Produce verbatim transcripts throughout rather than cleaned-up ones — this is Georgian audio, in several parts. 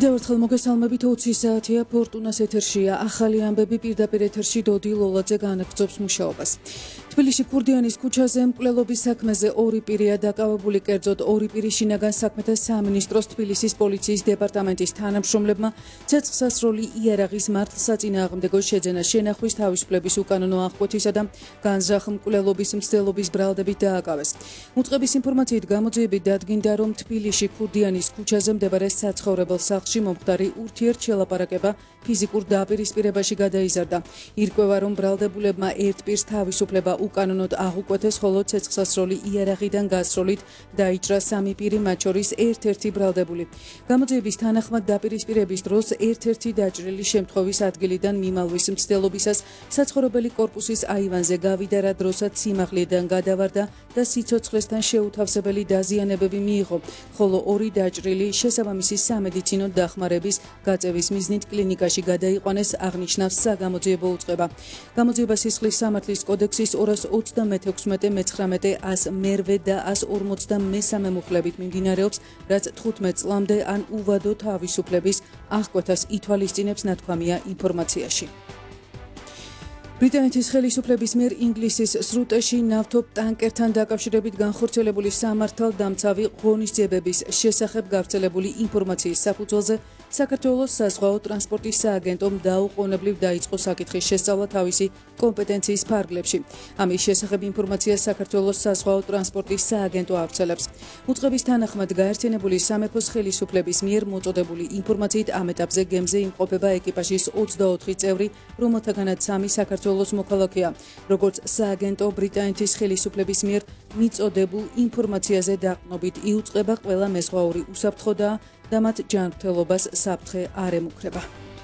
კიდევ ერთხელ მოგესალმებით ოცი საათია ფორტუნას ეთერშია ახალი ამბები პირდაპირ ეთერში დოდი ლოლაძე განაგრძობს მუშაობას. თბილისში ქურდიანის ქუჩაზე მკვლელობის საქმეზე ორი პირია დაკავებული, კერძოდ ორი პირი შინაგან საქმეთა სამინისტროს თბილისის პოლიციის დეპარტამენტის თანამშრომლებმა ცეცხლსასროლი იარაღის მართლსაწინააღმდეგო შეძენა შენახვის თავისუფლების უკანონო აღკვეთისა და განზრახ მკვლელობის მცდელობის ბრალდებით დააკავეს. უწყების ინფორმაციით გამოძიებით დადგინდა, რომ თბილისში ქურდიანის ქუჩაზე მდებარე საცხოვრებელ სახლში მომხდარი ურთიერთშელაპარაკება ფიზიკურ დაპირისპირებაში გადაიზარდა. ირკვევა, რომ ბრალდებულებმა ერთ პირს თავისუფლება უკანონოდ აღუკვეთეს, ხოლო ცეცხლსასროლი იარაღიდან გასროლით დაიჭრა სამი პირი, მათ შორის ერთ-ერთი ბრალდებული. გამოძიების თანახმად დაპირისპირების დროს ერთ-ერთი დაჭრილი შემთხვევის ადგილიდან მიმალვის მცდელობისას საცხოვრებელი კორპუსის აივანზე გავიდა, რა დროსაც სიმაღლიდან გადავარდა და სიცოცხლესთან შეუთავსებელი დაზიანებები მიიღო, ხოლო ორი დაჭრილი შესაბამისი სამედიცინო დახმარების გაწევის მიზნით კლინიკაში გადაიყვანეს, აღნიშნავს საგამოძიებო უწყება. გამოძიება სისხლის სამართლის კოდექსის ორას ოცდამეექვსმეტე, მეცხრამეტე, ას მერვე და ას ორმოცდამესამე მუხლებით მიმდინარეობს, რაც თხუთმეტ წლამდე ან უვადო თავისუფლების აღკვეთას ითვალისწინებს, ნათქვამია ინფორმაციაში. ბრიტანეთის ხელისუფლების მიერ ინგლისის სრუტეში ნავთობ ტანკერთან დაკავშირებით განხორციელებული სამართალდამცავი ღონისძიებების შესახებ გავრცელებული ინფორმაციის საფუძველზე საქართველოს საზღვაო ტრანსპორტის სააგენტომ დაუყოვნებლივ დაიწყო საკითხის შესწავლა თავისი კომპეტენციის ფარგლებში. ამის შესახებ ინფორმაციას საქართველოს საზღვაო ტრანსპორტის სააგენტო ავრცელებს. უწყების თანახმად გაერთიანებული სამეფოს ხელისუფლების მიერ მოწოდებული ინფორმაციით ამ ეტაპზე გემზე იმყოფება ეკიპაჟის ოცდაოთხი წევრი, რომელთაგანაც სამი საქართველოს მოქალაქეა. როგორც სააგენტო ბრიტანეთის ხელისუფლების მიერ მიწოდებულ ინფორმაციაზე დაყრდნობით იუწყება ყველა მეზღვაური უსაფრთხოდაა და მათ ჯანმრთელობას საფრთხე არ ემუქრება.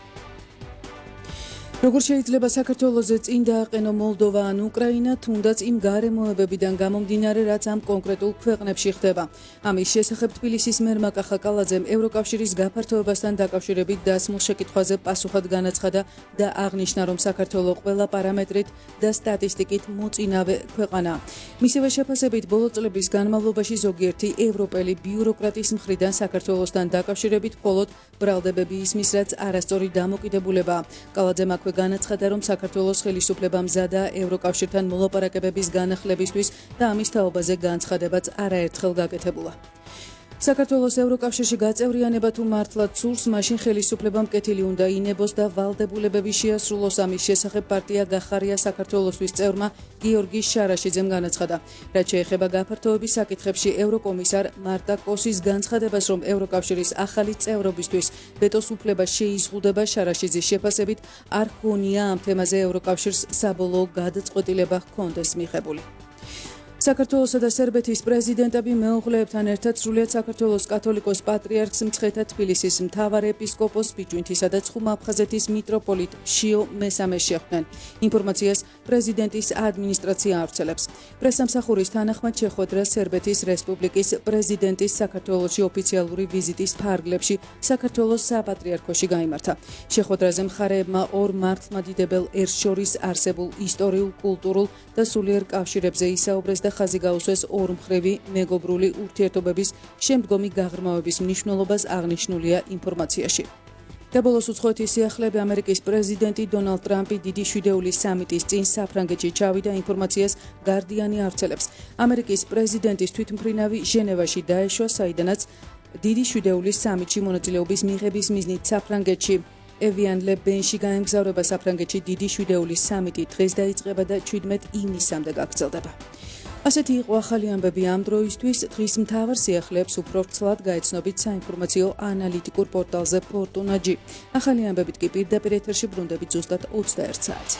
როგორ შეიძლება საქართველოზე წინ დააყენო მოლდოვა ან უკრაინა, თუნდაც იმ გარემოებებიდან გამომდინარე, რაც ამ კონკრეტულ ქვეყნებში ხდება. ამის შესახებ თბილისის მერმა კახა კალაძემ ევროკავშირის გაფართოებასთან დაკავშირებით დასმულ შეკითხვაზე პასუხად განაცხადა და აღნიშნა, რომ საქართველო ყველა პარამეტრით და სტატისტიკით მოწინავე ქვეყანაა. მისივე შეფასებით, ბოლო წლების განმავლობაში ზოგიერთი ევროპელი ბიუროკრატის მხრიდან საქართველოსთან დაკავშირებით მხოლოდ ბრალდებები ისმის, რაც არასწორი დამოკიდებულებაა. კალაძემ აქვე განაცხადა, რომ საქართველოს ხელისუფლება მზადაა ევროკავშირთან მოლაპარაკებების განახლებისთვის და ამის თაობაზე განცხადებაც არაერთხელ გაკეთებულა. საქართველოს ევროკავშირში გაწევრიანება თუ მართლაც სურს, მაშინ ხელისუფლებამ კეთილი უნდა ინებოს და ვალდებულებები შეასრულოს. ამის შესახებ პარტია გახარია საქართველოსთვის წევრმა გიორგი შარაშიძემ განაცხადა. რაც შეეხება გაფართოების საკითხებში ევროკომისარ მარტა კოსის განცხადებას, რომ ევროკავშირის ახალი წევრობისთვის ვეტოს უფლება შეიზღუდება, შარაშიძის შეფასებით არ ჰქონია ამ თემაზე ევროკავშირს საბოლოო გადაწყვეტილება ჰქონდეს მიღებული. საქართველოსა და სერბეთის პრეზიდენტები მეუღლეებთან ერთად სრულიად საქართველოს კათოლიკოს პატრიარქს მცხეთა თბილისის მთავარ ეპისკოპოს ბიჭვინთისა და ცხუმ-აფხაზეთის მიტროპოლიტ შიო მესამეს შეხვდნენ. ინფორმაციას პრეზიდენტის ადმინისტრაცია ავრცელებს. პრესამსახურის თანახმად შეხვედრა სერბეთის რესპუბლიკის პრეზიდენტის საქართველოში ოფიციალური ვიზიტის ფარგლებში საქართველოს საპატრიარქოში გაიმართა. შეხვედრაზე მხარეებმა ორ მართლმადიდებელ ერს შორის არსებულ ისტორიულ, კულტურულ და სულიერ კავშირებზე ისაუბრეს და ხაზი გაუსვეს ორმხრივი მეგობრული ურთიერთობების შემდგომი გაღრმავების მნიშვნელობას, აღნიშნულია ინფორმაციაში. და ბოლოს უცხოეთის სიახლეები ამერიკის პრეზიდენტი დონალდ ტრამპი დიდი შვიდეულის სამიტის წინ საფრანგეთში ჩავიდა, ინფორმაციას გარდიანი ავრცელებს. ამერიკის პრეზიდენტის თვითმფრინავი ჟენევაში დაეშვა, საიდანაც დიდი შვიდეულის სამიტში მონაწილეობის მიღების მიზნით საფრანგეთში ევიან ლებენში გაემგზავრება. საფრანგეთში დიდი შვიდეულის სამიტი დღეს დაიწყება და ჩვიდმეტ ივნისამდე გაგრძელდება. ასეთი იყო ახალი ამბები ამ დროისთვის. დღის მთავარ სიახლეებს უფრო ვრცლად გაეცნობით საინფორმაციო ანალიტიკურ პორტალზე ფორტუნა ჯი. ახალი ამბებით კი პირდაპირ ეთერში ბრუნდებით ზუსტად ოცდაერთ საათზე.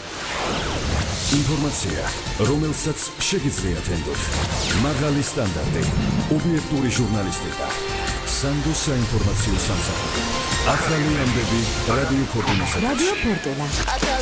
ინფორმაცია, რომელსაც შეგიძლიათ ენდოთ. მაღალი სტანდარტი, ობიექტური ჟურნალისტიკა, სანდო საინფორმაციო სამსახური. ახალი ამბები რადიო ფორტუნა. რადიო ფორტუნა.